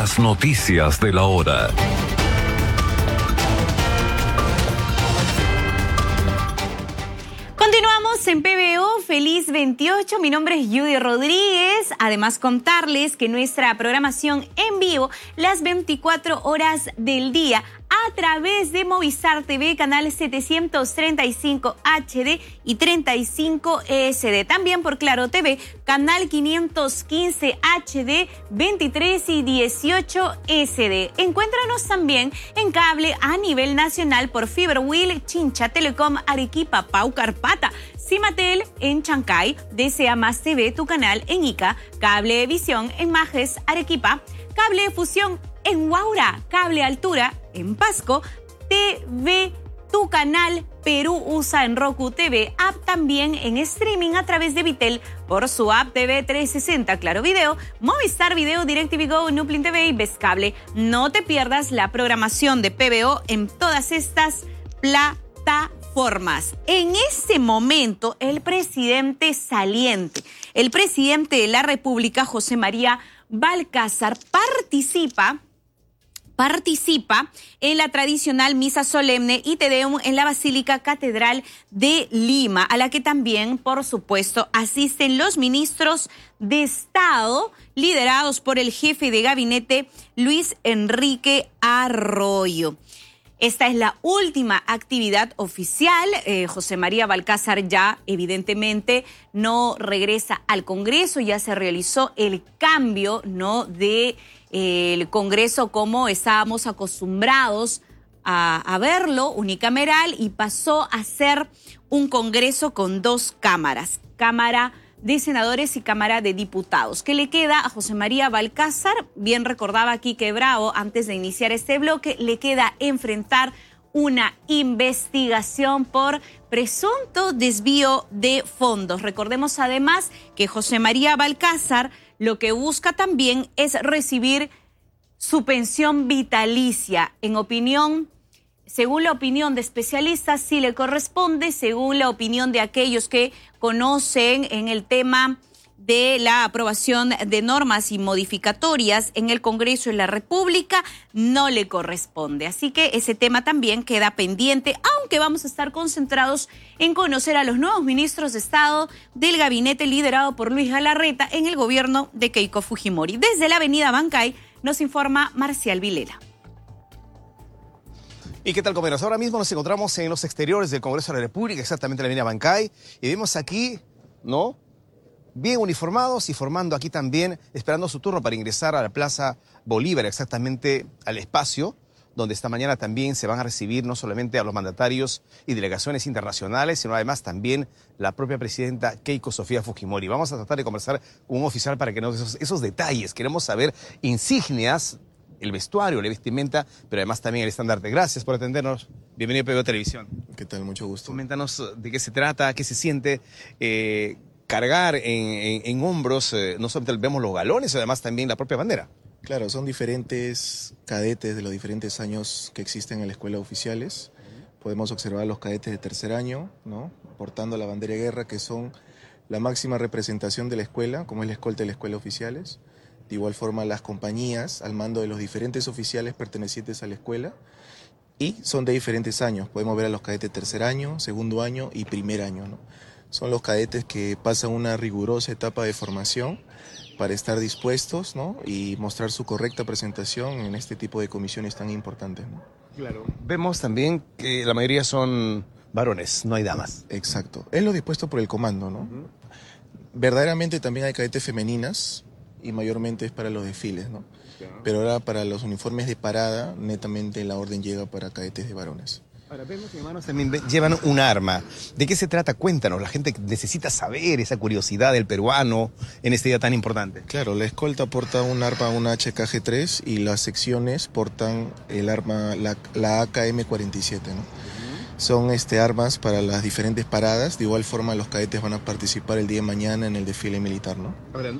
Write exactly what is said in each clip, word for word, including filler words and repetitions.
Las noticias de la hora. Continuamos en P B O, feliz veintiocho, mi nombre es Judy Rodríguez. Además, contarles que nuestra programación en vivo las veinticuatro horas del día a través de Movistar T V, canal setecientos treinta y cinco H D y treinta y cinco E S D. También por Claro T V, canal quinientos quince H D, veintitrés y dieciocho E S D. Encuéntranos también en cable a nivel nacional por Fiberwheel, Chincha Telecom, Arequipa, Pau Carpata, Cimatel en Chancay, D C A Más T V, tu canal en Ica, Cablevisión en Majes, Arequipa, Cable Fusión en Huaura, Cable Altura en Pasco, T V Tu Canal Perú usa en Roku T V, app también en streaming a través de Vitel por su app T V trescientos sesenta, Claro Video, Movistar Video, DirecTV Go, Nuplin T V y Vescable. No te pierdas la programación de P B O en todas estas plataformas. En este momento, el presidente saliente, el presidente de la República, José María Balcázar, participa participa en la tradicional misa solemne y Te Deum en la Basílica Catedral de Lima, a la que también, por supuesto, asisten los ministros de Estado, liderados por el jefe de gabinete, Luis Enrique Arroyo. Esta es la última actividad oficial. Eh, José María Balcázar ya evidentemente no regresa al Congreso, ya se realizó el cambio, ¿no?, de eh, el Congreso como estábamos acostumbrados a, a verlo, unicameral, y pasó a ser un Congreso con dos cámaras, Cámara de Senadores y Cámara de Diputados. ¿Qué le queda a José María Balcázar? Bien recordaba Quique Bravo antes de iniciar este bloque, le queda enfrentar una investigación por presunto desvío de fondos. Recordemos además que José María Balcázar lo que busca también es recibir su pensión vitalicia. En opinión Según la opinión de especialistas, sí le corresponde, según la opinión de aquellos que conocen en el tema de la aprobación de normas y modificatorias en el Congreso de la República, no le corresponde. Así que ese tema también queda pendiente, aunque vamos a estar concentrados en conocer a los nuevos ministros de Estado del gabinete liderado por Luis Galarreta en el gobierno de Keiko Fujimori. Desde la avenida Bancay nos informa Marcial Vilela. ¿Y qué tal, compañeros? Ahora mismo nos encontramos en los exteriores del Congreso de la República, exactamente en la avenida Bancay, y vemos aquí, ¿no?, bien uniformados y formando aquí también, esperando su turno para ingresar a la Plaza Bolívar, exactamente al espacio donde esta mañana también se van a recibir no solamente a los mandatarios y delegaciones internacionales, sino además también la propia presidenta Keiko Sofía Fujimori. Vamos a tratar de conversar con un oficial para que nos dé esos, esos detalles. Queremos saber insignias, el vestuario, la vestimenta, pero además también el estandarte. Gracias por atendernos. Bienvenido a P B O Televisión. ¿Qué tal? Mucho gusto. Coméntanos de qué se trata, qué se siente eh, cargar en, en, en hombros, eh, no solamente vemos los galones, sino además también la propia bandera. Claro, son diferentes cadetes de los diferentes años que existen en la escuela oficiales. Podemos observar los cadetes de tercer año, ¿no?, portando la bandera de guerra, que son la máxima representación de la escuela, como es la escolta de la escuela oficiales. De igual forma, las compañías al mando de los diferentes oficiales pertenecientes a la escuela, y son de diferentes años. Podemos ver a los cadetes de tercer año, segundo año y primer año, ¿no? Son los cadetes que pasan una rigurosa etapa de formación para estar dispuestos, ¿no?, y mostrar su correcta presentación en este tipo de comisiones tan importantes, ¿no? Claro. Vemos también que la mayoría son varones, no hay damas. Exacto. Es lo dispuesto por el comando, ¿no? Uh-huh. Verdaderamente también hay cadetes femeninas, y mayormente es para los desfiles, ¿no? Claro. Pero ahora para los uniformes de parada, netamente la orden llega para cadetes de varones. Ahora vemos que hermanos también llevan un arma. ¿De qué se trata? Cuéntanos, la gente necesita saber esa curiosidad del peruano en este día tan importante. Claro, la escolta porta un arma, una H K G tres, y las secciones portan el arma, la, la A K M cuarenta y siete, ¿no? Uh-huh. Son este, armas para las diferentes paradas. De igual forma, los cadetes van a participar el día de mañana en el desfile militar, ¿no? Ahora,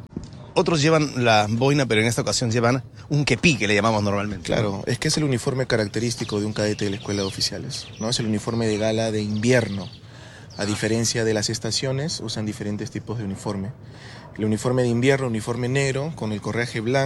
otros llevan la boina, pero en esta ocasión llevan un kepi, que le llamamos normalmente. Claro, es que es el uniforme característico de un cadete de la escuela de oficiales, ¿no? Es el uniforme de gala de invierno. A diferencia de las estaciones, usan diferentes tipos de uniforme. El uniforme de invierno, uniforme negro, con el correaje blanco,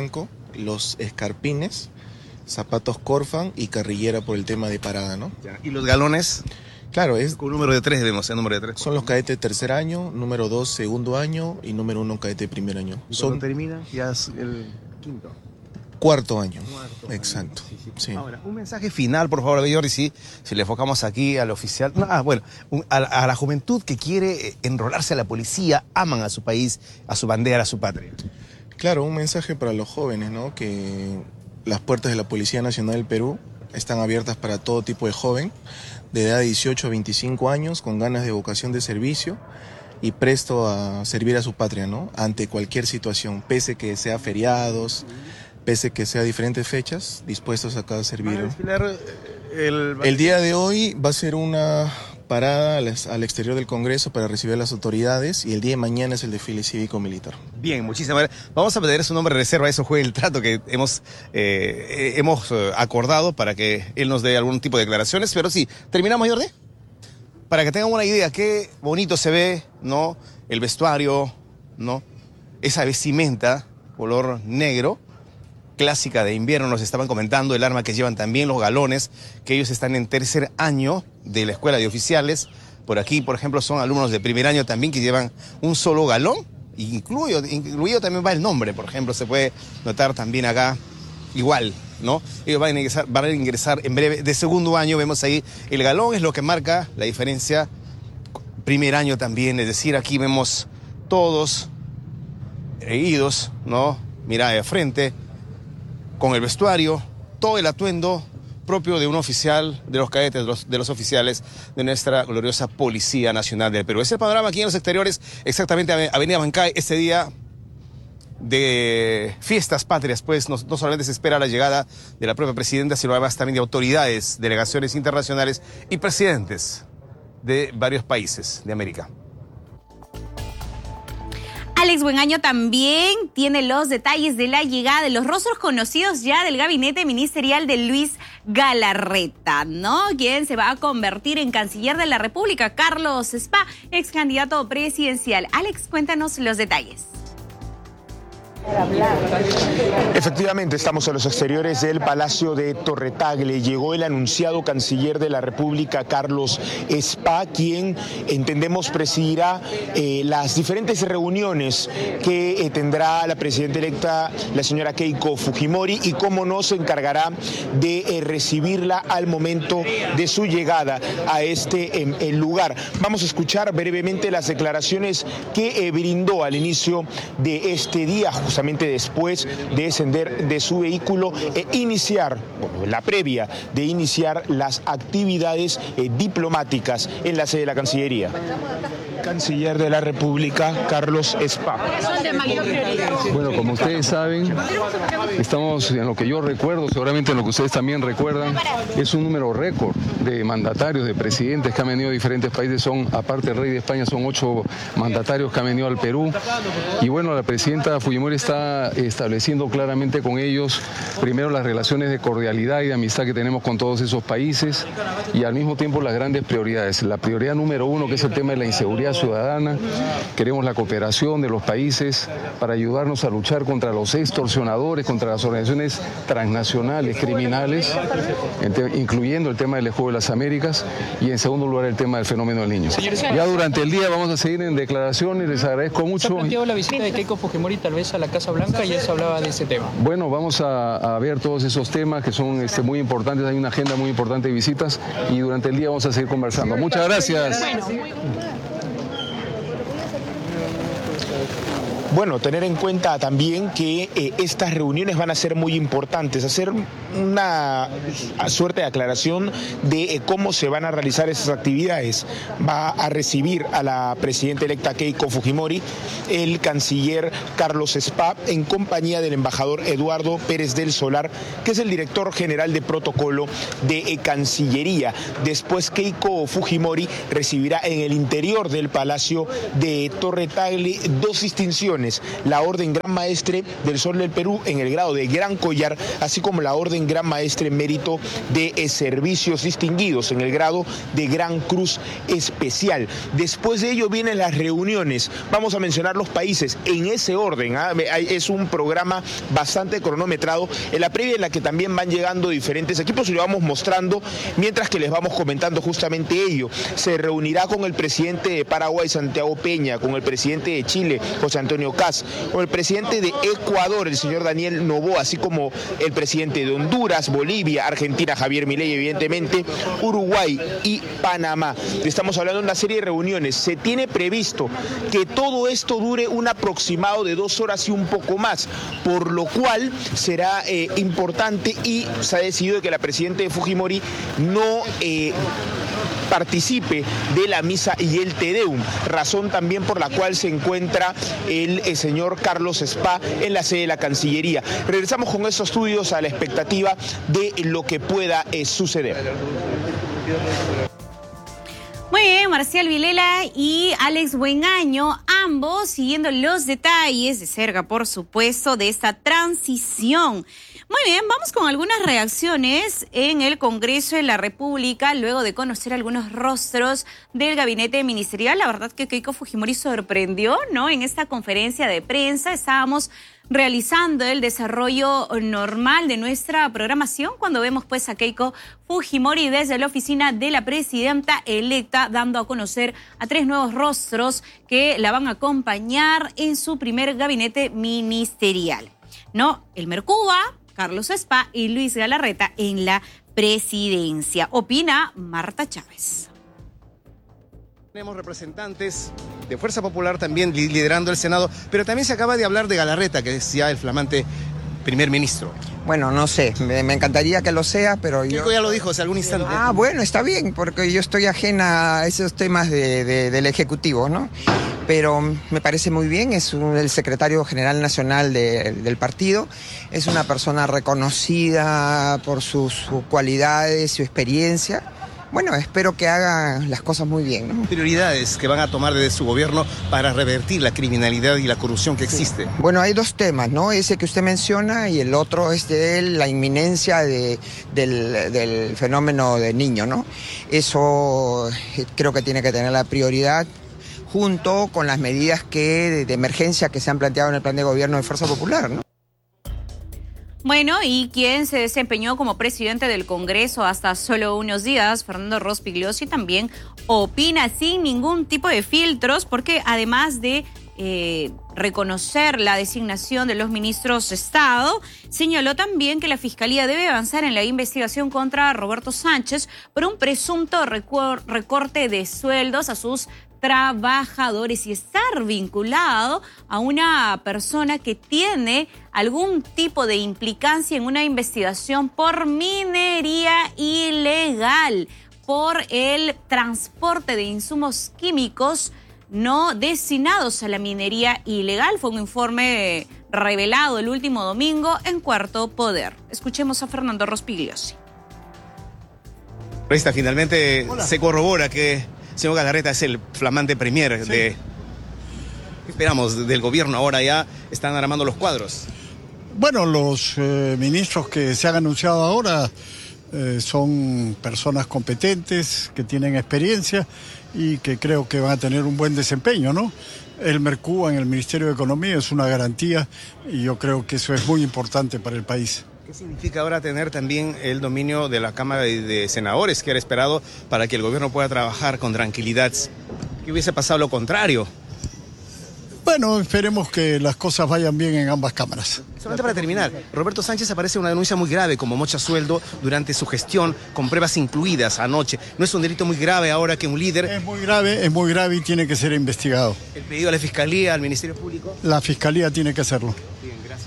los escarpines, zapatos Corfan y carrillera por el tema de parada, ¿no? ¿Y los galones? Claro, es, Con número de tres vemos, el número de tres. son los cadetes de tercer año, número dos segundo año y número uno cadete de primer año. Son termina, ya es el quinto. cuarto año. Cuarto año. Exacto. Sí. Ahora, un mensaje final, por favor, Jordi, si, si le enfocamos aquí al oficial. No, ah, bueno, un- a, a la juventud que quiere eh, enrolarse a la policía, aman a su país, a su bandera, a su patria. Claro, un mensaje para los jóvenes, ¿no? Que las puertas de la Policía Nacional del Perú están abiertas para todo tipo de joven, de edad de dieciocho a veinticinco años, con ganas de vocación de servicio y presto a servir a su patria, ¿no? Ante cualquier situación, pese que sea feriados, pese que sea diferentes fechas, dispuestos acá a servir, ¿no? el... El día de hoy va a ser una parada al, al exterior del Congreso para recibir a las autoridades y el día de mañana es el desfile cívico-militar. Bien, muchísimas gracias. Vamos a pedir su nombre de reserva, eso fue el trato que hemos, eh, hemos eh, acordado para que él nos dé algún tipo de declaraciones, pero sí, ¿terminamos, Jordi? Para que tengan una idea, qué bonito se ve, ¿no? El vestuario, ¿no? Esa vestimenta, color negro, clásica de invierno, nos estaban comentando, el arma que llevan también, los galones, que ellos están en tercer año de la escuela de oficiales. Por aquí, por ejemplo, son alumnos de primer año también que llevan un solo galón, incluido, incluido también va el nombre, por ejemplo, se puede notar también acá, igual, ¿no? Ellos van a ingresar, van a ingresar en breve, de segundo año, vemos ahí, el galón es lo que marca la diferencia, primer año también, es decir, aquí vemos todos erguidos, ¿no? Mirada de frente, con el vestuario, todo el atuendo propio de un oficial, de los cadetes, de los, de los oficiales de nuestra gloriosa Policía Nacional del Perú. Es el panorama aquí en los exteriores, exactamente Avenida Bancay, este día de fiestas patrias, pues no, no solamente se espera la llegada de la propia presidenta, sino además también de autoridades, delegaciones internacionales y presidentes de varios países de América. Alex Buenaño también tiene los detalles de la llegada de los rostros conocidos ya del gabinete ministerial de Luis Galarreta, ¿no? Quien se va a convertir en canciller de la República, Carlos Spa, ex candidato presidencial. Alex, cuéntanos los detalles. Efectivamente, estamos en los exteriores del Palacio de Torretagle. Llegó el anunciado canciller de la República, Carlos Spa, quien entendemos presidirá eh, las diferentes reuniones que eh, tendrá la presidenta electa, la señora Keiko Fujimori, y cómo no se encargará de eh, recibirla al momento de su llegada a este eh, el lugar. Vamos a escuchar brevemente las declaraciones que eh, brindó al inicio de este día, justamente después de descender de su vehículo e iniciar, bueno, la previa de iniciar las actividades eh, diplomáticas en la sede de la Cancillería. Canciller de la República, Carlos Spa. Bueno, como ustedes saben, estamos en lo que yo recuerdo, seguramente en lo que ustedes también recuerdan, es un número récord de mandatarios, de presidentes que han venido de diferentes países. Son, aparte del rey de España, son ocho mandatarios que han venido al Perú. Y bueno, la presidenta Fujimori está estableciendo claramente con ellos, primero, las relaciones de cordialidad y de amistad que tenemos con todos esos países, y al mismo tiempo las grandes prioridades. La prioridad número uno, que es el tema de la inseguridad ciudadana. Queremos la cooperación de los países para ayudarnos a luchar contra los extorsionadores, contra las organizaciones transnacionales criminales, incluyendo el tema del juego de las Américas, y en segundo lugar el tema del fenómeno del niño. Ya durante el día vamos a seguir en declaraciones, les agradezco mucho. ¿Se ha planteado la visita de Keiko Fujimori tal vez a la Casa Blanca? Ya se hablaba de ese tema. Bueno, vamos a, a ver todos esos temas que son este, muy importantes, hay una agenda muy importante de visitas y durante el día vamos a seguir conversando. Muchas gracias. Bueno, tener en cuenta también que eh, estas reuniones van a ser muy importantes, hacer una suerte de aclaración de eh, cómo se van a realizar esas actividades. Va a recibir a la presidenta electa Keiko Fujimori el canciller Carlos Spa en compañía del embajador Eduardo Pérez del Solar, que es el director general de protocolo de eh, Cancillería. Después Keiko Fujimori recibirá en el interior del Palacio de Torretagle dos distinciones reuniones, la Orden Gran Maestre del Sol del Perú en el grado de Gran Collar, así como la Orden Gran Maestre Mérito de eh, Servicios Distinguidos en el grado de Gran Cruz Especial. Después de ello vienen las reuniones. Vamos a mencionar los países en ese orden. ¿eh? Es un programa bastante cronometrado en la previa en la que también van llegando diferentes equipos y lo vamos mostrando mientras que les vamos comentando justamente ello. Se reunirá con el presidente de Paraguay, Santiago Peña, con el presidente de Chile, José Antonio Kast, con el presidente de Ecuador, el señor Daniel Noboa, así como el presidente de Honduras, Bolivia, Argentina, Javier Milei, evidentemente, Uruguay y Panamá. Estamos hablando de una serie de reuniones. Se tiene previsto que todo esto dure un aproximado de dos horas y un poco más, por lo cual será eh, importante y se ha decidido que la presidenta de Fujimori no eh, participe de la misa y el Te Deum, razón también por la cual se encuentra el, el señor Carlos Spa en la sede de la Cancillería. Regresamos con estos estudios a la expectativa de lo que pueda eh, suceder. Muy bien, Marcial Vilela y Alex Buenaño, ambos siguiendo los detalles de cerca, por supuesto, de esta transición. Muy bien, vamos con algunas reacciones en el Congreso de la República luego de conocer algunos rostros del gabinete ministerial. La verdad que Keiko Fujimori sorprendió, ¿no? En esta conferencia de prensa estábamos realizando el desarrollo normal de nuestra programación cuando vemos pues a Keiko Fujimori desde la oficina de la presidenta electa dando a conocer a tres nuevos rostros que la van a acompañar en su primer gabinete ministerial, ¿no? Elmer Cuba, Carlos Spa y Luis Galarreta en la presidencia. Opina Marta Chávez. Tenemos representantes de Fuerza Popular también liderando el Senado, pero también se acaba de hablar de Galarreta, que es ya el flamante primer ministro. Bueno, no sé, me, me encantaría que lo sea, pero yo... Keiko ya lo dijo hace algún instante. Ah, bueno, está bien, porque yo estoy ajena a esos temas de, de, del Ejecutivo, ¿no? Pero me parece muy bien, es un, el secretario general nacional de, del partido, es una persona reconocida por sus, sus cualidades, su experiencia. Bueno, espero que haga las cosas muy bien, ¿no? Prioridades que van a tomar desde su gobierno para revertir la criminalidad y la corrupción que existe. Sí. Bueno, hay dos temas, ¿no? Ese que usted menciona y el otro es de la inminencia de, del, del fenómeno del niño, ¿no? Eso creo que tiene que tener la prioridad junto con las medidas que, de, de emergencia que se han planteado en el plan de gobierno de Fuerza Popular, ¿no? Bueno, y quien se desempeñó como presidente del Congreso hasta solo unos días, Fernando Rospigliosi, también opina sin ningún tipo de filtros, porque además de eh, reconocer la designación de los ministros de Estado, señaló también que la Fiscalía debe avanzar en la investigación contra Roberto Sánchez por un presunto recor- recorte de sueldos a sus trabajadores y estar vinculado a una persona que tiene algún tipo de implicancia en una investigación por minería ilegal, por el transporte de insumos químicos no destinados a la minería ilegal. Fue un informe revelado el último domingo en Cuarto Poder. Escuchemos a Fernando Rospigliosi. Esta finalmente Hola. Se corrobora que señor Galarreta es el flamante premier sí. de... ¿Qué esperamos del gobierno ahora? Ya están armando los cuadros. Bueno, los eh, ministros que se han anunciado ahora eh, son personas competentes, que tienen experiencia y que creo que van a tener un buen desempeño, ¿no? Elmer Cuba en el Ministerio de Economía es una garantía y yo creo que eso es muy importante para el país. ¿Qué significa ahora tener también el dominio de la Cámara de Senadores que era esperado para que el gobierno pueda trabajar con tranquilidad? ¿Qué hubiese pasado lo contrario? Bueno, esperemos que las cosas vayan bien en ambas cámaras. Solamente para terminar, Roberto Sánchez aparece una denuncia muy grave como mocha sueldo durante su gestión con pruebas incluidas anoche. ¿No es un delito muy grave ahora que un líder...? Es muy grave, es muy grave y tiene que ser investigado. ¿El pedido a la Fiscalía, al Ministerio Público? La Fiscalía tiene que hacerlo. Bien, gracias.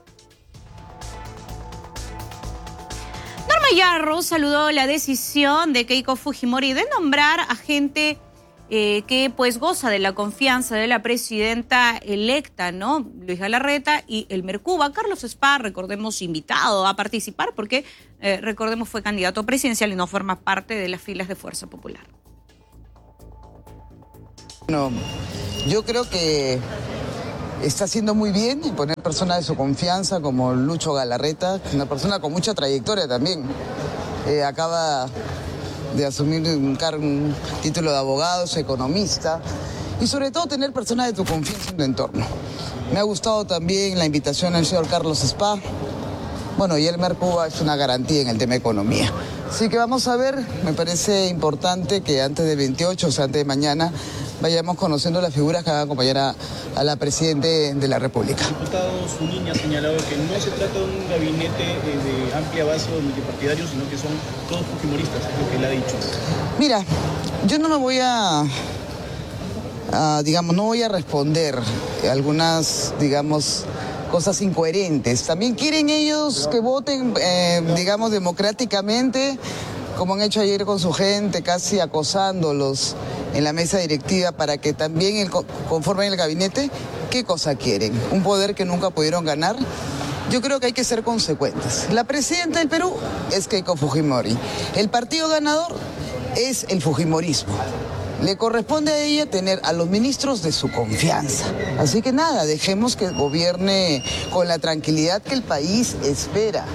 Norma Yarro saludó la decisión de Keiko Fujimori de nombrar a gente eh, que pues goza de la confianza de la presidenta electa, ¿no? Luis Galarreta y Elmer Cuba. Carlos Spa, recordemos, invitado a participar porque, eh, recordemos, fue candidato presidencial y no forma parte de las filas de Fuerza Popular. Bueno, yo creo que está haciendo muy bien en poner personas de su confianza como Lucho Galarreta, una persona con mucha trayectoria también. Eh, acaba de asumir un, cargo, un título de abogado, es economista, y sobre todo tener personas de tu confianza en tu entorno. Me ha gustado también la invitación del señor Carlos Spa. Bueno, y Elmer Cuba es una garantía en el tema de economía. Así que vamos a ver, me parece importante que antes del veintiocho, o sea, antes de mañana, vayamos conociendo las figuras que van a acompañar a, a la Presidenta de la República. El diputado Zunini ha señalado que no se trata de un gabinete de, de amplia base o multipartidario, sino que son todos fujimoristas, es lo que él ha dicho. Mira, yo no me voy a, a digamos, no voy a responder algunas, digamos, cosas incoherentes. También quieren ellos que voten, eh, digamos, democráticamente, como han hecho ayer con su gente, casi acosándolos en la mesa directiva para que también el, conformen el gabinete. ¿Qué cosa quieren? ¿Un poder que nunca pudieron ganar? Yo creo que hay que ser consecuentes. La presidenta del Perú es Keiko Fujimori. El partido ganador es el fujimorismo. Le corresponde a ella tener a los ministros de su confianza. Así que nada, dejemos que gobierne con la tranquilidad que el país espera.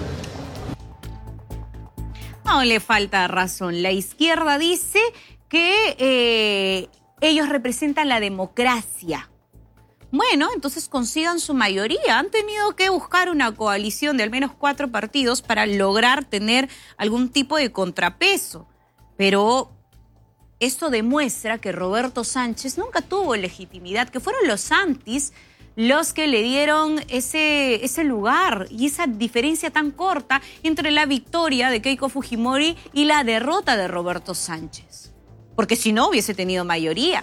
No le falta razón. La izquierda dice que eh, ellos representan la democracia. Bueno, entonces consigan su mayoría. Han tenido que buscar una coalición de al menos cuatro partidos para lograr tener algún tipo de contrapeso. Pero esto demuestra que Roberto Sánchez nunca tuvo legitimidad, que fueron los antis los que le dieron ese, ese lugar y esa diferencia tan corta entre la victoria de Keiko Fujimori y la derrota de Roberto Sánchez. Porque si no, hubiese tenido mayoría.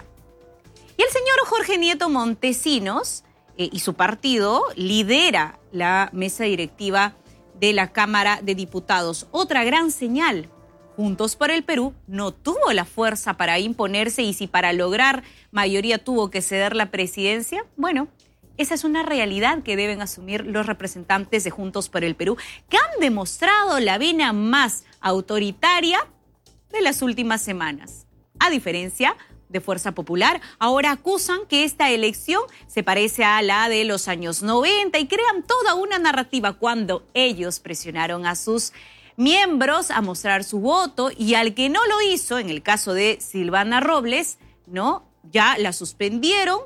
Y el señor Jorge Nieto Montesinos eh, y su partido lidera la mesa directiva de la Cámara de Diputados. Otra gran señal. Juntos por el Perú no tuvo la fuerza para imponerse y si para lograr mayoría tuvo que ceder la presidencia, bueno, esa es una realidad que deben asumir los representantes de Juntos por el Perú, que han demostrado la vena más autoritaria de las últimas semanas. A diferencia de Fuerza Popular, ahora acusan que esta elección se parece a la de los años noventa y crean toda una narrativa cuando ellos presionaron a sus miembros a mostrar su voto y al que no lo hizo, en el caso de Silvana Robles, ¿no? Ya la suspendieron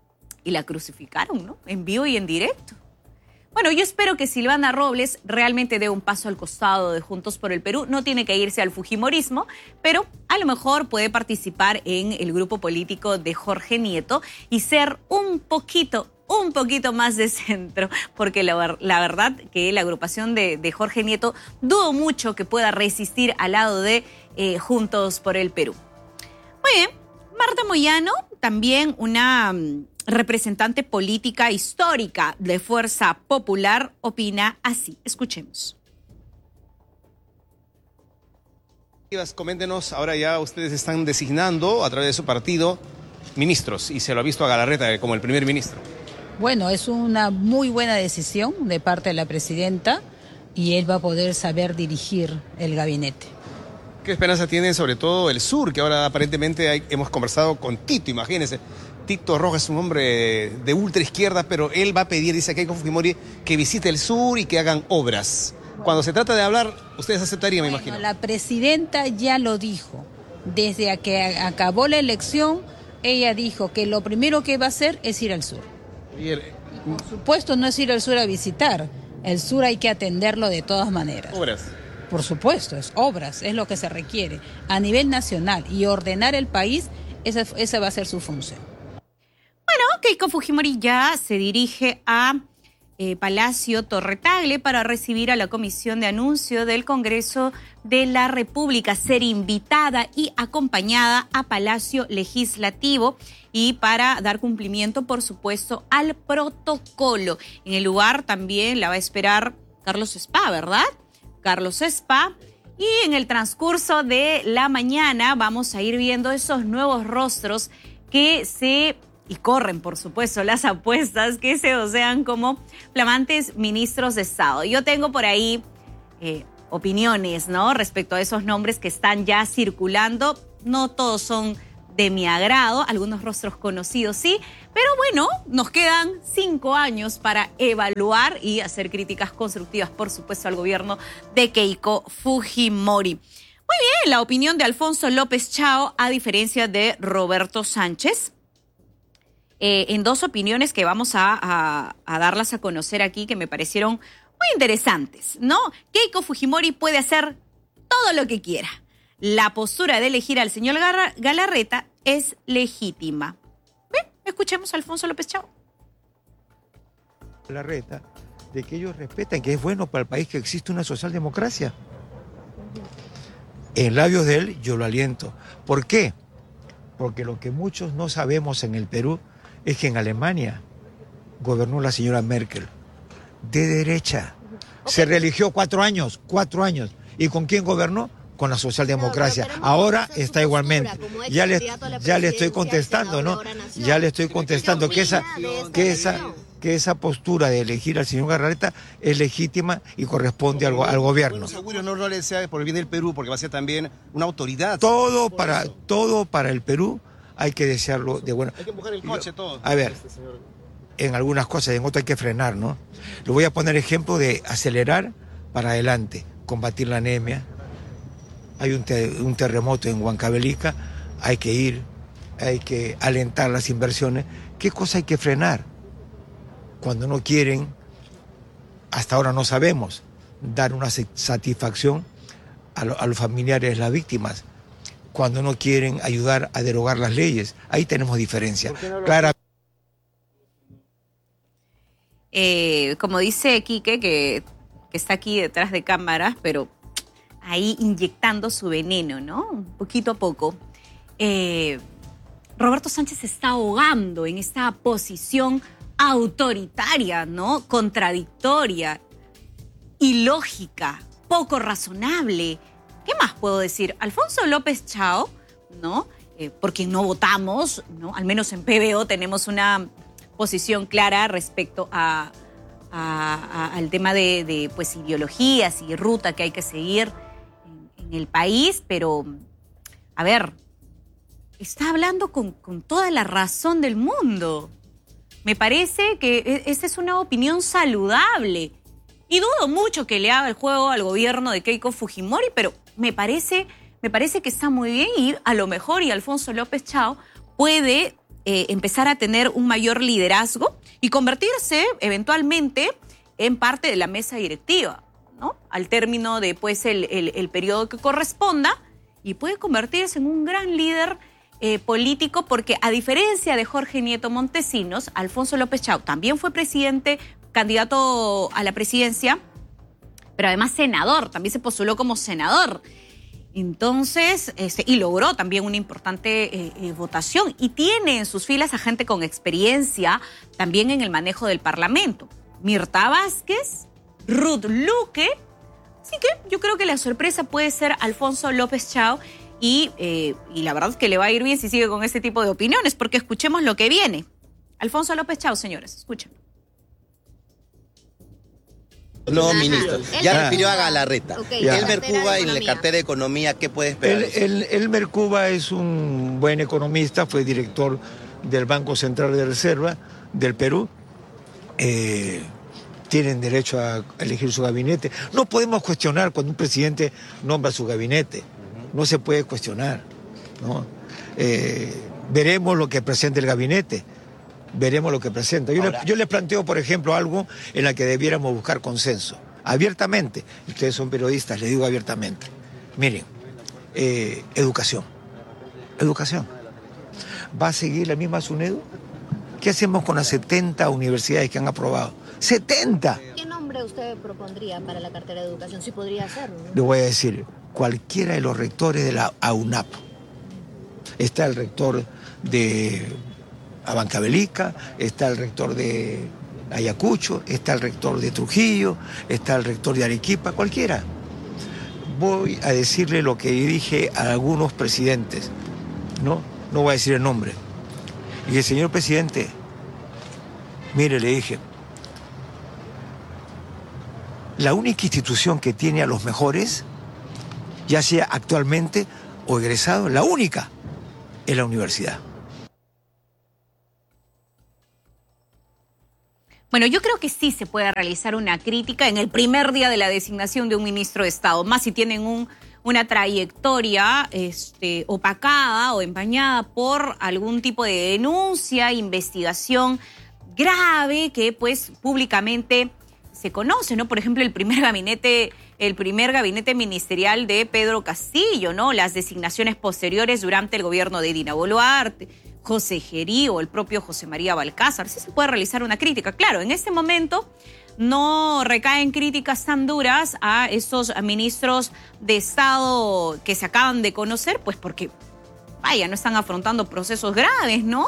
y la crucificaron, ¿no? En vivo y en directo. Bueno, yo espero que Silvana Robles realmente dé un paso al costado de Juntos por el Perú. No tiene que irse al fujimorismo, pero a lo mejor puede participar en el grupo político de Jorge Nieto y ser un poquito un poquito más de centro, porque la, la verdad que la agrupación de, de Jorge Nieto dudo mucho que pueda resistir al lado de eh, Juntos por el Perú. Muy bien, Marta Moyano, también una um, representante política histórica de Fuerza Popular, opina así. Escuchemos. Coméntenos, ahora ya ustedes están designando a través de su partido ministros y se lo ha visto a Galarreta como el primer ministro. Bueno, es una muy buena decisión de parte de la presidenta y él va a poder saber dirigir el gabinete. ¿Qué esperanza tiene sobre todo el sur, que ahora aparentemente hay, hemos conversado con Tito, imagínense? Tito Rojas es un hombre de ultra izquierda, pero él va a pedir, dice Keiko Fujimori, que visite el sur y que hagan obras. Bueno, cuando se trata de hablar, ustedes aceptarían, bueno, me imagino. La presidenta ya lo dijo. Desde que acabó la elección, ella dijo que lo primero que va a hacer es ir al sur. Por supuesto, no es ir al sur a visitar. El sur hay que atenderlo de todas maneras. Obras. Por supuesto, es obras, es lo que se requiere a nivel nacional y ordenar el país, esa, esa va a ser su función. Bueno, Keiko Fujimori ya se dirige a eh, Palacio Torretagle para recibir a la Comisión de Anuncio del Congreso de la República, ser invitada y acompañada a Palacio Legislativo y para dar cumplimiento, por supuesto, al protocolo. En el lugar también la va a esperar Carlos Spa, ¿verdad? Carlos Spa. Y en el transcurso de la mañana vamos a ir viendo esos nuevos rostros que se... y corren, por supuesto, las apuestas que se osean como flamantes ministros de Estado. Yo tengo por ahí eh, opiniones, ¿no? Respecto a esos nombres que están ya circulando. No todos son de mi agrado, algunos rostros conocidos sí, pero bueno, nos quedan cinco años para evaluar y hacer críticas constructivas, por supuesto, al gobierno de Keiko Fujimori. Muy bien, la opinión de Alfonso López Chao, a diferencia de Roberto Sánchez, eh, en dos opiniones que vamos a, a, a darlas a conocer aquí, que me parecieron muy interesantes, ¿no? Keiko Fujimori puede hacer todo lo que quiera. La postura de elegir al señor Galarreta es legítima. Bien, escuchemos a Alfonso López Chao. Galarreta, de que ellos respetan que es bueno para el país que existe una socialdemocracia. En labios de él yo lo aliento. ¿Por qué? Porque lo que muchos no sabemos en el Perú es que en Alemania gobernó la señora Merkel, de derecha. Se reeligió cuatro años, cuatro años. ¿Y con quién gobernó? Con la socialdemocracia. Ahora está igualmente. Ya le, ya le estoy contestando, ¿no? Ya le estoy contestando que esa, que esa, que esa postura de elegir al señor Galarreta es legítima y corresponde al, al gobierno. Seguro no, no le sea por el bien del Perú, porque va a ser también una autoridad. Todo para, todo para el Perú hay que desearlo de bueno. Hay que empujar el coche, Yo, todo. A ver, en algunas cosas, en otras hay que frenar, ¿no? Le voy a poner ejemplo de acelerar para adelante, combatir la anemia. Hay un, te, un terremoto en Huancavelica, hay que ir, hay que alentar las inversiones. ¿Qué cosa hay que frenar? Cuando no quieren, hasta ahora no sabemos, dar una satisfacción a, lo, a los familiares de las víctimas. Cuando no quieren ayudar a derogar las leyes, ahí tenemos diferencia. No Clara. Eh, como dice Quique, que, que está aquí detrás de cámaras, pero ahí inyectando su veneno, ¿no? Poquito a poco. Eh, Roberto Sánchez se está ahogando en esta posición autoritaria, ¿no? Contradictoria, ilógica, poco razonable. ¿Qué más puedo decir? Alfonso López Chao, ¿no? Eh, porque no votamos, ¿no? Al menos en P B O tenemos una posición clara respecto a, a, a, al tema de, de pues, ideologías y ruta que hay que seguir en el país, pero, a ver, está hablando con, con toda la razón del mundo. Me parece que esa es una opinión saludable. Y dudo mucho que le haga el juego al gobierno de Keiko Fujimori, pero me parece, me parece que está muy bien y a lo mejor y Alfonso López Chao puede eh, empezar a tener un mayor liderazgo y convertirse eventualmente en parte de la mesa directiva, ¿no? Al término de pues, el, el, el periodo que corresponda, y puede convertirse en un gran líder eh, político, porque a diferencia de Jorge Nieto Montesinos, Alfonso López Chao también fue presidente, candidato a la presidencia, pero además senador, también se postuló como senador. Entonces, este, y logró también una importante eh, eh, votación, y tiene en sus filas a gente con experiencia también en el manejo del Parlamento. Mirta Vázquez, Ruth Luque. Así que yo creo que la sorpresa puede ser Alfonso López Chao y, eh, y la verdad es que le va a ir bien si sigue con este tipo de opiniones, porque escuchemos lo que viene. Alfonso López Chao, señores, escuchen. No, ministro. Ya Ah. refirió a Galarreta. Okay, ya. Elmer Cuba en la cartera de Economía, ¿qué puede esperar? El, el, Elmer Cuba es un buen economista, fue director del Banco Central de Reserva del Perú. Eh, tienen derecho a elegir su gabinete. No podemos cuestionar cuando un presidente nombra su gabinete. No se puede cuestionar, ¿no? Eh, veremos lo que presente el gabinete. Veremos lo que presenta. Yo, le, yo les planteo, por ejemplo, algo en la que debiéramos buscar consenso. Abiertamente. Ustedes son periodistas, les digo abiertamente. Miren, eh, educación. Educación. ¿Va a seguir la misma SUNEDU? ¿Qué hacemos con las setenta universidades que han aprobado? ¡setenta! ¿Qué nombre usted propondría para la cartera de educación? Si podría hacerlo, ¿no? Le voy a decir, cualquiera de los rectores de la AUNAP. Está el rector de Huancavelica, está el rector de Ayacucho, está el rector de Trujillo, está el rector de Arequipa, cualquiera. Voy a decirle lo que dije a algunos presidentes, ¿no? No voy a decir el nombre. Y dije, señor presidente, mire, le dije, la única institución que tiene a los mejores, ya sea actualmente o egresado, la única, en la universidad. Bueno, yo creo que sí se puede realizar una crítica en el primer día de la designación de un ministro de Estado, más si tienen un, una trayectoria este, opacada o empañada por algún tipo de denuncia, investigación grave que pues públicamente se conoce, ¿no? Por ejemplo, el primer gabinete, el primer gabinete ministerial de Pedro Castillo, ¿no? Las designaciones posteriores durante el gobierno de Dina Boluarte, José Gerí o el propio José María Balcázar. Sí se puede realizar una crítica. Claro, en este momento no recaen críticas tan duras a estos ministros de Estado que se acaban de conocer, pues porque, vaya, no están afrontando procesos graves, ¿no?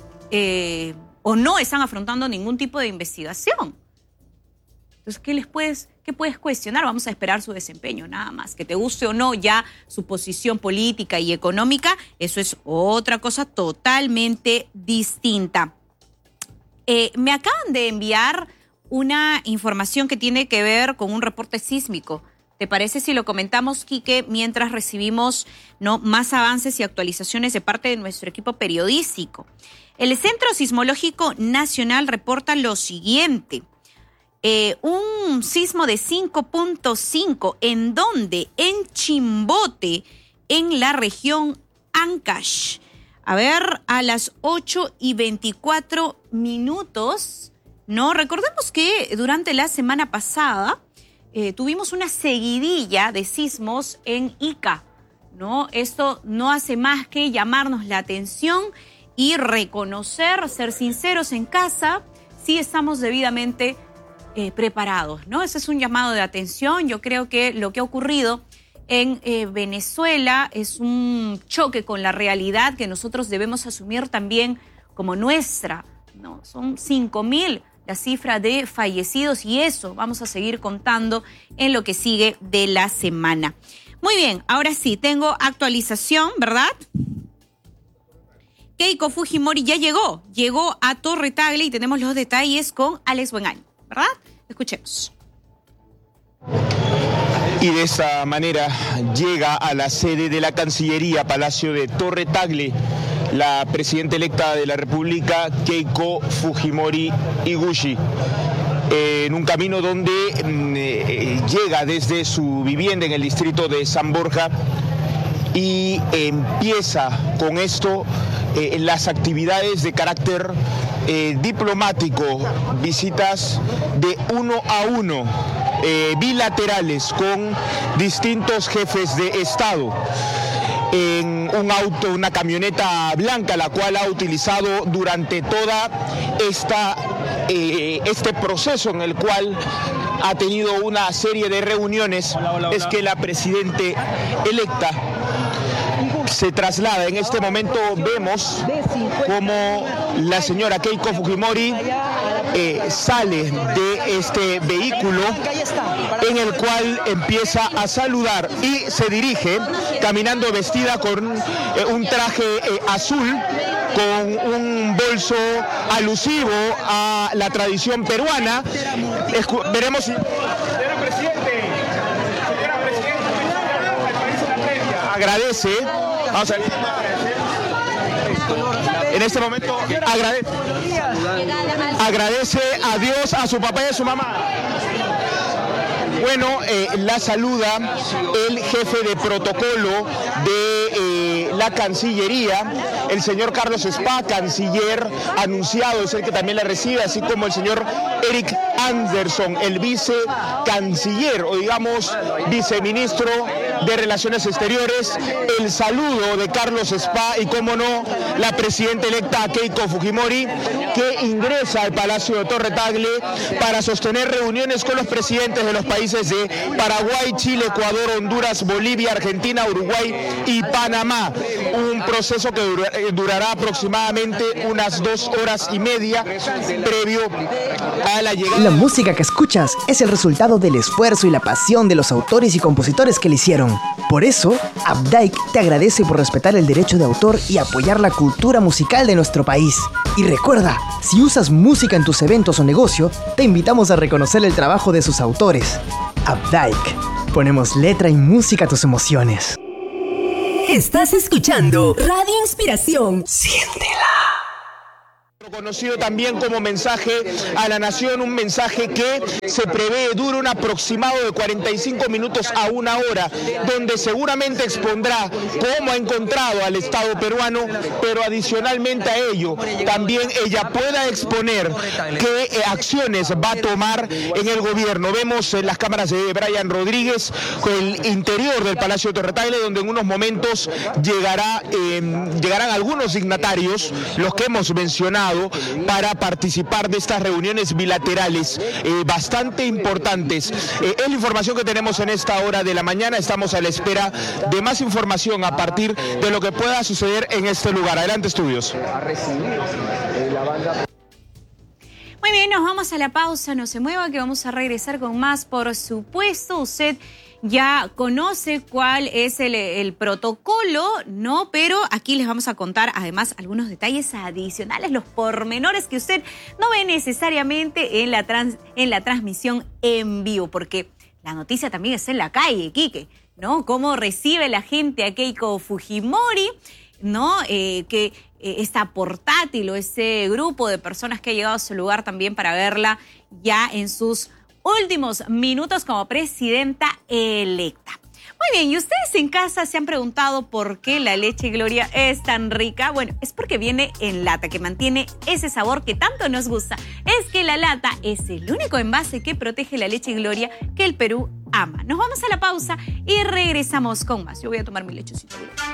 Eh, o no están afrontando ningún tipo de investigación. Entonces, ¿qué les puedes, qué puedes cuestionar? Vamos a esperar su desempeño, nada más. Que te guste o no ya su posición política y económica, eso es otra cosa totalmente distinta. Eh, me acaban de enviar una información que tiene que ver con un reporte sísmico. ¿Te parece si lo comentamos, Quique, mientras recibimos, ¿no?, más avances y actualizaciones de parte de nuestro equipo periodístico? El Centro Sismológico Nacional reporta lo siguiente. Eh, un sismo de cinco punto cinco, ¿en dónde? En Chimbote, en la región Ancash. A ver, a las ocho y veinticuatro minutos, ¿no? Recordemos que durante la semana pasada eh, tuvimos una seguidilla de sismos en Ica, ¿no? Esto no hace más que llamarnos la atención y reconocer, ser sinceros en casa, si estamos debidamente Eh, preparados, ¿no? Ese es un llamado de atención. Yo creo que lo que ha ocurrido en eh, Venezuela es un choque con la realidad que nosotros debemos asumir también como nuestra, ¿no? Son cinco mil la cifra de fallecidos y eso vamos a seguir contando en lo que sigue de la semana. Muy bien, ahora sí, tengo actualización, ¿verdad? Keiko Fujimori ya llegó, llegó a Torre Tagle y tenemos los detalles con Alex Buenaño, ¿verdad? Escuchemos. Y de esta manera llega a la sede de la Cancillería, Palacio de Torre Tagle, la presidenta electa de la República, Keiko Fujimori Iguchi, eh, en un camino donde eh, llega desde su vivienda en el distrito de San Borja y empieza con esto eh, las actividades de carácter eh, diplomático, visitas de uno a uno, eh, bilaterales con distintos jefes de Estado, en un auto, una camioneta blanca, la cual ha utilizado durante toda esta, eh, este proceso en el cual ha tenido una serie de reuniones. Hola, hola, hola. Es que la presidenta electa se traslada. En este momento vemos como la señora Keiko Fujimori eh, sale de este vehículo en el cual empieza a saludar y se dirige caminando vestida con eh, un traje eh, azul, con un bolso alusivo a la tradición peruana. Escu veremos si... Agradece, vamos a ver. En este momento agradece, agradece a Dios, a su papá y a su mamá. Bueno, eh, la saluda el jefe de protocolo de eh, la Cancillería, el señor Carlos Spa, canciller anunciado, es el que también la recibe, así como el señor Eric Anderson, el vicecanciller, o digamos viceministro de Relaciones Exteriores. El saludo de Carlos Spa y, como no, la presidenta electa Keiko Fujimori, que ingresa al Palacio de Torre Tagle para sostener reuniones con los presidentes de los países de Paraguay, Chile, Ecuador, Honduras, Bolivia, Argentina, Uruguay y Panamá. Un proceso que dura, eh, durará aproximadamente unas dos horas y media previo a la llegada. La música que escuchas es el resultado del esfuerzo y la pasión de los autores y compositores que la hicieron. Por eso, Updike te agradece por respetar el derecho de autor y apoyar la cultura musical de nuestro país. Y recuerda, si usas música en tus eventos o negocio, te invitamos a reconocer el trabajo de sus autores. Updike. Ponemos letra y música a tus emociones. Estás escuchando Radio Inspiración. Siéntela. Conocido también como mensaje a la nación, un mensaje que se prevé dura un aproximado de cuarenta y cinco minutos a una hora, donde seguramente expondrá cómo ha encontrado al Estado peruano, pero adicionalmente a ello, también ella pueda exponer qué eh, acciones va a tomar en el gobierno. Vemos en las cámaras de Brian Rodríguez con el interior del Palacio Torretagle, donde en unos momentos llegará, eh, llegarán algunos dignatarios, los que hemos mencionado, para participar de estas reuniones bilaterales eh, bastante importantes. Eh, es la información que tenemos en esta hora de la mañana. Estamos a la espera de más información a partir de lo que pueda suceder en este lugar. Adelante, estudios. Muy bien, nos vamos a la pausa, no se mueva que vamos a regresar con más. Por supuesto, usted ya conoce cuál es el, el protocolo, ¿no? Pero aquí les vamos a contar además algunos detalles adicionales, los pormenores que usted no ve necesariamente en la, trans, en la transmisión en vivo, porque la noticia también es en la calle, Quique, ¿no? Cómo recibe la gente a Keiko Fujimori, ¿no? Eh, que eh, esta portátil o ese grupo de personas que ha llegado a su lugar también para verla ya en sus últimos minutos como presidenta electa. Muy bien, ¿y ustedes en casa se han preguntado por qué la leche Gloria es tan rica? Bueno, es porque viene en lata, que mantiene ese sabor que tanto nos gusta. Es que la lata es el único envase que protege la leche Gloria que el Perú ama. Nos vamos a la pausa y regresamos con más. Yo voy a tomar mi lechecito.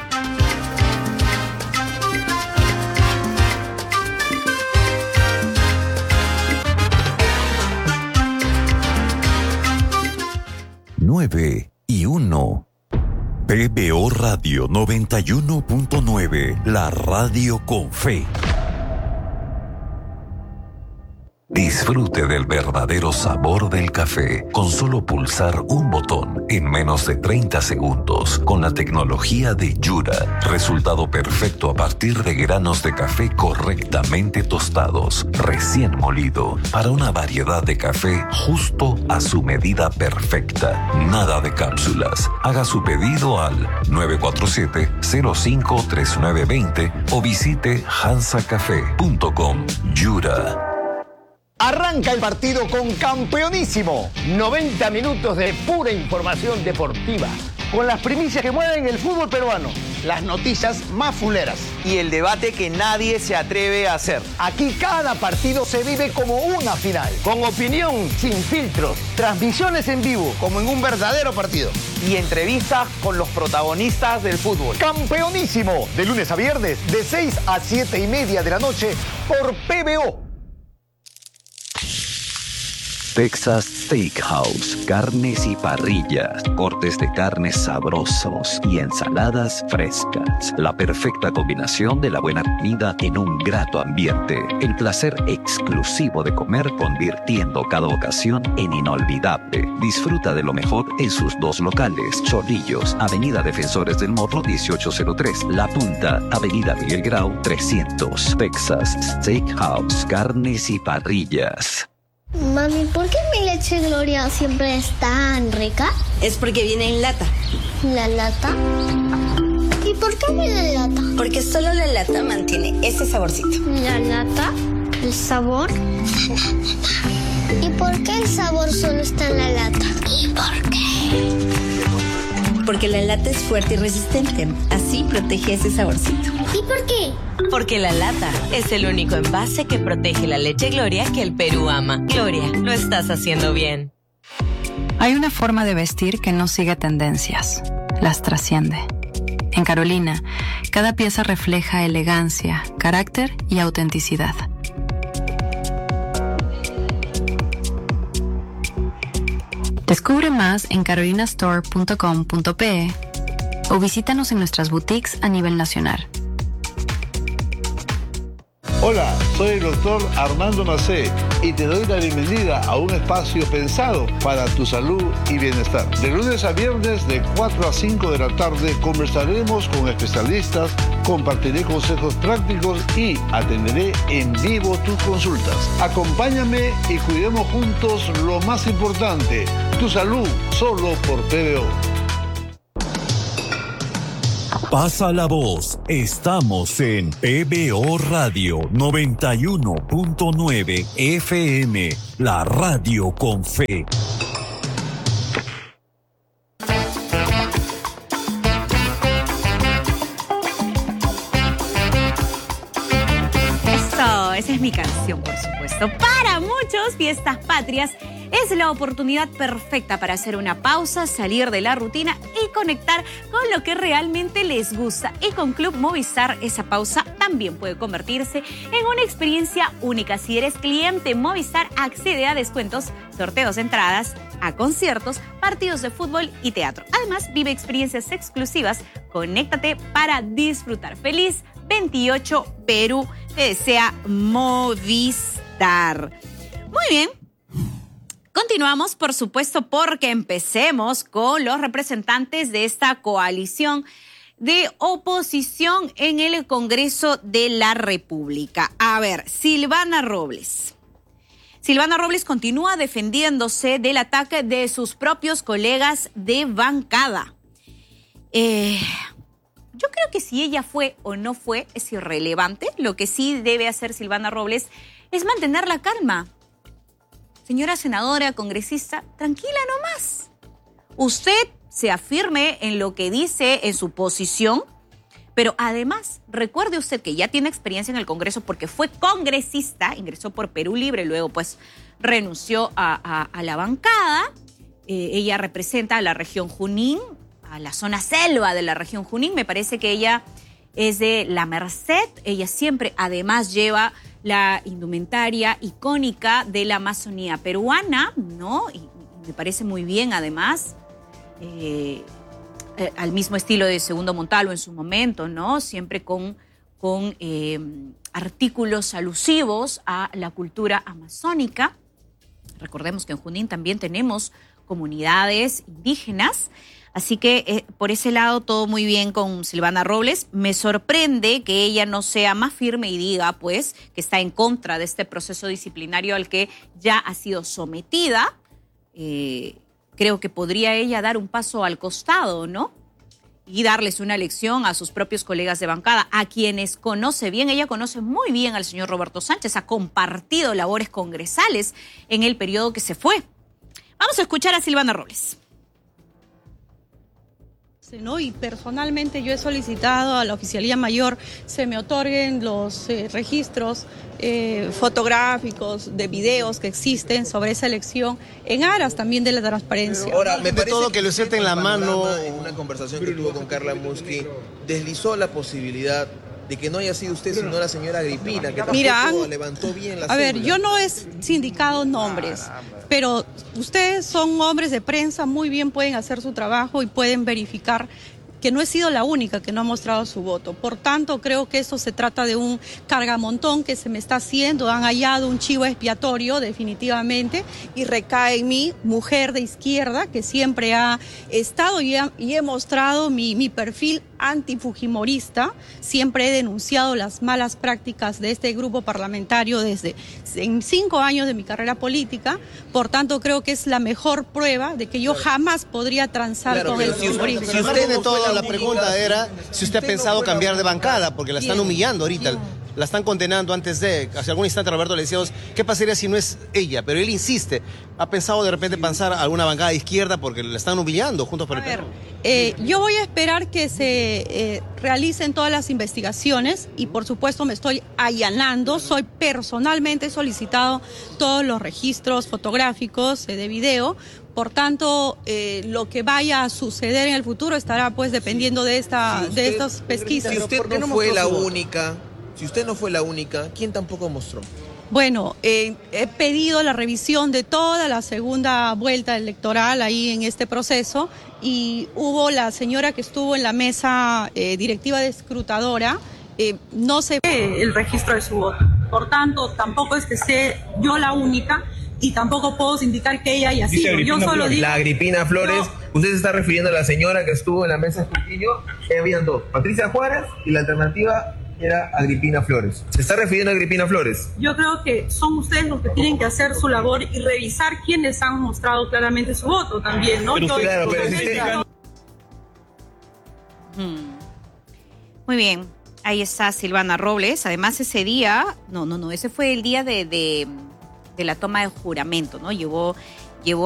nueve y uno. P B O Radio noventa y uno punto nueve, la radio con fe. Disfrute del verdadero sabor del café con solo pulsar un botón en menos de treinta segundos con la tecnología de Yura. Resultado perfecto a partir de granos de café correctamente tostados, recién molido, para una variedad de café justo a su medida perfecta. Nada de cápsulas. Haga su pedido al nueve cuatro siete, cero cinco tres nueve dos cero o visite hansa café punto com. Yura. Arranca el partido con Campeonísimo. noventa minutos de pura información deportiva, con las primicias que mueven el fútbol peruano, las noticias más fuleras y el debate que nadie se atreve a hacer. Aquí cada partido se vive como una final, con opinión sin filtros, transmisiones en vivo como en un verdadero partido y entrevistas con los protagonistas del fútbol. Campeonísimo, de lunes a viernes, de seis a siete y media de la noche por P B O. Texas Steakhouse, carnes y parrillas, cortes de carnes sabrosos y ensaladas frescas. La perfecta combinación de la buena comida en un grato ambiente. El placer exclusivo de comer convirtiendo cada ocasión en inolvidable. Disfruta de lo mejor en sus dos locales. Chorrillos, Avenida Defensores del Morro dieciocho cero tres. La Punta, Avenida Miguel Grau trescientos. Texas Steakhouse, carnes y parrillas. Mami, ¿por qué mi leche Gloria siempre es tan rica? Es porque viene en lata. ¿La lata? ¿Y por qué viene en lata? Porque solo la lata mantiene ese saborcito. ¿La lata? ¿El sabor? ¿Y por qué el sabor solo está en la lata? ¿Y por qué? Porque la lata es fuerte y resistente. Así protege ese saborcito. ¿Y por qué? Porque la lata es el único envase que protege la leche Gloria que el Perú ama. Gloria, lo estás haciendo bien. Hay una forma de vestir que no sigue tendencias. Las trasciende. En Carolina, cada pieza refleja elegancia, carácter y autenticidad. Descubre más en carolina store punto com punto pe o visítanos en nuestras boutiques a nivel nacional. Hola, soy el doctor Armando Macé y te doy la bienvenida a un espacio pensado para tu salud y bienestar. De lunes a viernes de cuatro a cinco de la tarde conversaremos con especialistas, compartiré consejos prácticos y atenderé en vivo tus consultas. Acompáñame y cuidemos juntos lo más importante, tu salud, solo por P B O. Pasa la voz. Estamos en P B O Radio noventa y uno punto nueve F M, la radio con fe. Eso, esa es mi canción, por supuesto. Para muchos, Fiestas Patrias es la oportunidad perfecta para hacer una pausa, salir de la rutina y conectar con lo que realmente les gusta. Y con Club Movistar, esa pausa también puede convertirse en una experiencia única. Si eres cliente Movistar, accede a descuentos, sorteos de entradas a conciertos, partidos de fútbol y teatro. Además, vive experiencias exclusivas. Conéctate para disfrutar. Feliz veintiocho Perú, te desea Movistar. Muy bien. Continuamos, por supuesto, porque empecemos con los representantes de esta coalición de oposición en el Congreso de la República. A ver, Silvana Robles. Silvana Robles continúa defendiéndose del ataque de sus propios colegas de bancada. Eh, yo creo que si ella fue o no fue es irrelevante. Lo que sí debe hacer Silvana Robles es mantener la calma. Señora senadora, congresista, tranquila nomás. Usted se afirme en lo que dice en su posición, pero además recuerde usted que ya tiene experiencia en el Congreso porque fue congresista, ingresó por Perú Libre, luego pues renunció a, a, a la bancada. Eh, ella representa a la región Junín, a la zona selva de la región Junín. Me parece que ella es de La Merced. Ella siempre además lleva la indumentaria icónica de la Amazonía peruana, ¿no? Y, y me parece muy bien, además, eh, eh, al mismo estilo de Segundo Montalvo en su momento, ¿no? Siempre con, con eh, artículos alusivos a la cultura amazónica. Recordemos que en Junín también tenemos comunidades indígenas. Así que eh, por ese lado todo muy bien con Silvana Robles. Me sorprende que ella no sea más firme y diga pues que está en contra de este proceso disciplinario al que ya ha sido sometida. Eh, creo que podría ella dar un paso al costado, ¿no? Y darles una lección a sus propios colegas de bancada, a quienes conoce bien. Ella conoce muy bien al señor Roberto Sánchez, ha compartido labores congresales en el periodo que se fue. Vamos a escuchar a Silvana Robles. ¿No? Y personalmente yo he solicitado a la Oficialía Mayor se me otorguen los eh, registros eh, fotográficos de videos que existen sobre esa elección en aras también de la transparencia. Pero ahora, me parece todo que lo suelta en la mano. En una conversación que tuvo con Carla Musqui, deslizó la posibilidad de que no haya sido usted, sino la señora Agripina, que tampoco Mira, levantó bien la A ver, cédula. yo no he sindicado nombres, pero ustedes son hombres de prensa, muy bien pueden hacer su trabajo y pueden verificar que no he sido la única que no ha mostrado su voto. Por tanto, creo que esto se trata de un cargamontón que se me está haciendo. Han hallado un chivo expiatorio, definitivamente, y recae en mí, mujer de izquierda, que siempre ha estado y, ha, y he mostrado mi, mi perfil antifujimorista. Siempre he denunciado las malas prácticas de este grupo parlamentario desde en cinco años de mi carrera política. Por tanto, creo que es la mejor prueba de que yo jamás podría transar Claro, con el si usted, fujimorismo. si usted de todo, la pregunta era si usted ha pensado cambiar de bancada, porque la están humillando ahorita. La están condenando antes de... Hace algún instante Roberto le decíamos, ¿qué pasaría si no es ella? Pero él insiste. ¿Ha pensado de repente pasar a alguna bancada de izquierda porque la están humillando juntos por el Perú? Eh, yo voy a esperar que se eh, realicen todas las investigaciones y por supuesto me estoy allanando. Soy personalmente solicitado todos los registros fotográficos eh, de video. Por tanto, eh, lo que vaya a suceder en el futuro estará pues dependiendo de, esta, Si usted- de estas pesquisas. Si usted no fue la única, si usted no fue la única, ¿quién tampoco mostró? Bueno, eh, he pedido la revisión de toda la segunda vuelta electoral ahí en este proceso y hubo la señora que estuvo en la mesa eh, directiva de escrutadora, eh, no se ve el registro de su voto. Por tanto, tampoco es que sea yo la única y tampoco puedo indicar que ella haya Dice sido. Yo Agripina solo Flores. digo... La Agripina Flores, No. usted se está refiriendo a la señora que estuvo en la mesa de escrutinio, eh, habían dos, Patricia Juárez y la alternativa era Agripina Flores. ¿Se está refiriendo a Agripina Flores? Yo creo que son ustedes los que tienen que hacer su labor y revisar quiénes han mostrado claramente su voto también, ¿no? Pero Yo- claro, pero yo- si usted- Hmm. Muy bien. Ahí está Silvana Robles. Además, ese día, no, no, no, ese fue el día de, de, de la toma de juramento, ¿no? Llevó